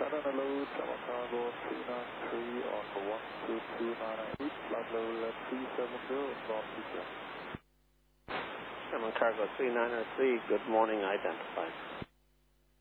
Shannon, hello, Tower Cargo 393 on 12298, flight level 370, ground feature. Shannon Cargo 3903, good morning, identified.